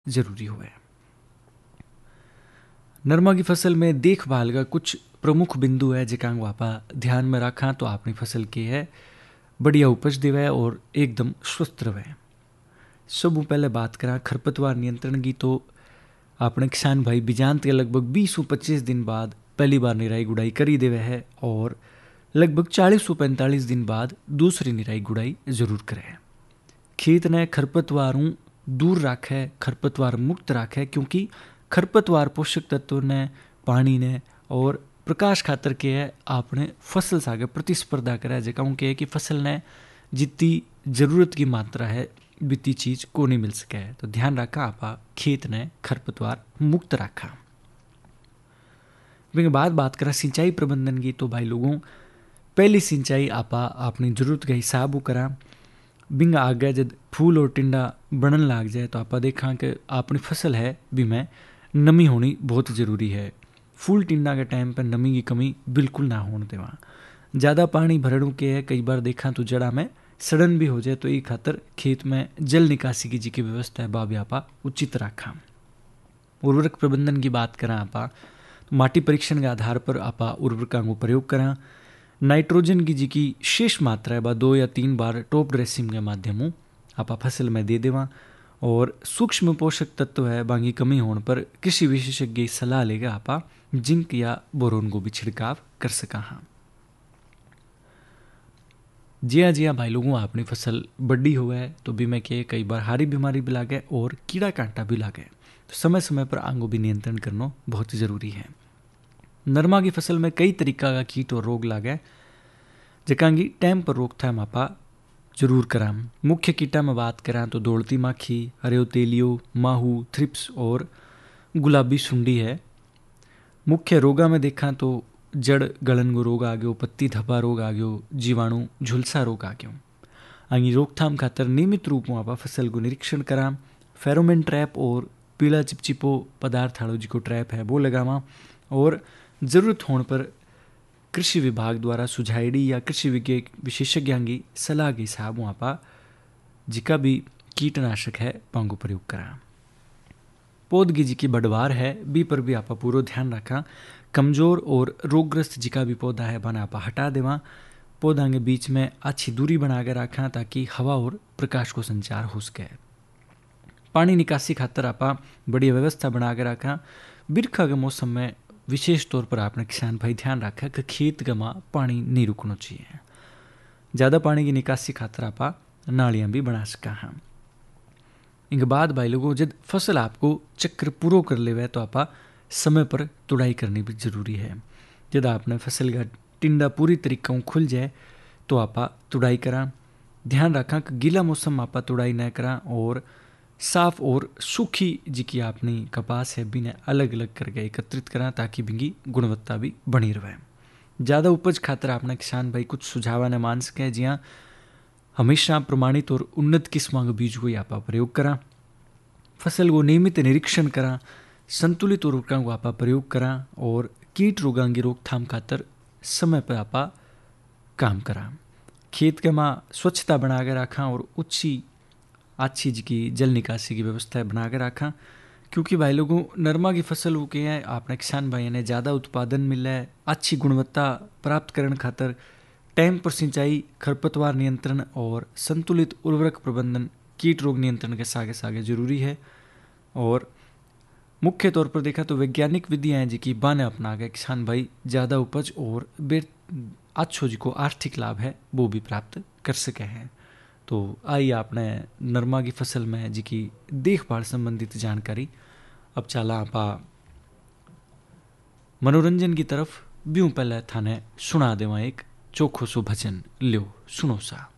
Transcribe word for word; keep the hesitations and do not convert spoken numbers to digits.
जरूरी हुए। नरमा की फसल में देखभाल का कुछ प्रमुख बिंदु है जिका आपा ध्यान में रखा तो अपनी फसल की है बढ़िया उपज देवे और एकदम स्वस्थ रहे। सब पहले बात करा खरपतवार नियंत्रण की, तो अपने किसान भाई बीजांत के लगभग बीस से पच्चीस दिन बाद पहली बार निराई गुड़ाई करी देवे है और लगभग चालीस से पैंतालीस दिन बाद दूसरी निराई गुड़ाई जरूर करे। खेत ने खरपतवारों दूर रखे, खरपतवार मुक्त रखे, क्योंकि खरपतवार पोषक तत्व ने, पानी ने और प्रकाश खातर के है आपने फसल से आगे प्रतिस्पर्धा करे, जगह के है कि फसल ने जितनी जरूरत की मात्रा है बीती चीज को नहीं मिल सके। तो ध्यान रखा आपा खेत ने खरपतवार मुक्त रखा। फिर बाद बात करा सिंचाई प्रबंधन की, तो भाई लोगों पहली सिंचाई आपा अपनी जरूरत के हिसाब करा। बिंग आगे जब फूल और टिंडा बनन लाग जाए तो आपा देखा कि अपनी फसल है भी में नमी होनी बहुत ज़रूरी है। फूल टिंडा के टाइम पर नमी की कमी बिल्कुल ना होने देवा। ज़्यादा पानी भरणों के है, कई बार देखा तो जड़ा में सड़न भी हो जाए, तो ये खातर खेत में जल निकासी की जी की व्यवस्था है बा भी आपा उचित रखा। उर्वरक प्रबंधन की बात करा आपा तो माटी परीक्षण के आधार पर आपा उर्वरकों को प्रयोग करा। नाइट्रोजन की जी की शेष मात्रा है बा दो या तीन बार टॉप ड्रेसिंग के माध्यमों आपा फसल में दे देवा। और सूक्ष्म पोषक तत्व है बाकी कमी होने पर कृषि विशेषज्ञ की सलाह लेगा आपा जिंक या बोरोन को भी छिड़काव कर सका। हाँ जी हाँ जी हाँ भाई लोगों, अपनी फसल बड़ी हुआ है तो भी में के कई बार हारी बीमारी भी लागे और कीड़ा कांटा भी लागे, तो समय समय पर आंगों भी नियंत्रण करना बहुत ज़रूरी है। नरमा की फसल में कई तरीका का कीट और रोग लागे, जकां की टाइम पर रोकथाम आपा जरूर करा। मुख्य कीटा में बात करा तो दौड़ती माखी, हरियो तेलियो, माहू, थ्रिप्स और गुलाबी सुंडी है। मुख्य रोगा में देखा तो जड़ गलन को रोग आ गयो, पत्ती धब्बा रोग आ गयो, जीवाणु झुलसा रोग आ गयो। आगे रोकथाम खातर नियमित रूप में आपा फसल को निरीक्षण करा। फेरोमेन ट्रैप और पीला चिपचिपो पदार्थ हाड़ो जी को ट्रैप है वो लगावा। और जरूरत होने पर कृषि विभाग द्वारा सुझाईडी या कृषि विशेषज्ञों की सलाह के हिसाब आपा जिका भी कीटनाशक है पांगो प्रयोग करा। पौध की जी की बढ़वार है बी पर भी आपा पूरा ध्यान रखा। कमजोर और रोगग्रस्त जिका भी पौधा है बना आपा हटा देवा। पौधा के बीच में अच्छी दूरी बना के रखा ताकि हवा और प्रकाश को संचार हो सके। पानी निकासी खातर आपा बढ़िया व्यवस्था बना के रखा। बिरखा के मौसम में विशेष तौर पर आपने किसान भाई ध्यान रखा कि खेत गमा पानी नहीं रुकना चाहिए। ज़्यादा पानी की निकासी खातर आपा नालियाँ भी बना सका। हाँ इनके बाद भाई लोगों जब फसल आपको चक्र पूरा कर ले तो आपा समय पर तुड़ाई करनी भी जरूरी है। जब आपने फसल का टिंडा पूरी तरीका खुल जाए तो आपा तुड़ाई करा। ध्यान रखा कि गीला मौसम आपा तुड़ाई न करा और साफ और सूखी जी की अपनी कपास है भी ने अलग अलग करके एकत्रित करा ताकि बिंगी गुणवत्ता भी बनी रहे। ज़्यादा उपज खातर आपने किसान भाई कुछ सुझाव ने मान सके, जी हाँ हमेशा प्रमाणित और उन्नत किस्म के बीज को आपा प्रयोग करा। फसल को नियमित निरीक्षण करा। संतुलित उर्वरकों को आपा प्रयोग करा और कीट रोगां की रोकथाम खातर समय पर आपा काम करा। खेत के माँ स्वच्छता बना के रखा और ऊंची अच्छी जी की जल निकासी की व्यवस्था बना के रखा। क्योंकि भाई लोगों नरमा की फसल हो के हैं आपने किसान भाई ने ज़्यादा उत्पादन मिला है, अच्छी गुणवत्ता प्राप्त करने खातर टाइम पर सिंचाई, खरपतवार नियंत्रण और संतुलित उर्वरक प्रबंधन, कीट रोग नियंत्रण के सागे सागे जरूरी है। और मुख्य तौर पर देखा तो वैज्ञानिक विधियाँ हैं जी की बाने अपना के किसान भाई ज़्यादा उपज और बेर अच्छो जी को आर्थिक लाभ है वो भी प्राप्त कर सके हैं। तो आइए आपने नरमा की फसल में जी की देखभाल संबंधित जानकारी अब चला आपा मनोरंजन की तरफ ब्यूं पहले थाने सुना देवा एक चोखो सो भजन ल्यो सुनो सा।